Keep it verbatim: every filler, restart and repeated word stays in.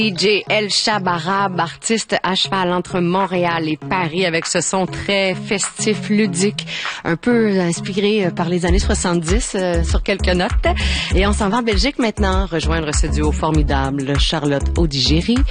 D J El Shabarab, artiste à cheval entre Montréal et Paris avec ce son très festif, ludique, un peu inspiré par les années soixante-dix euh, sur quelques notes. Et on s'en va en Belgique maintenant, rejoindre ce duo formidable, Charlotte Audiguéry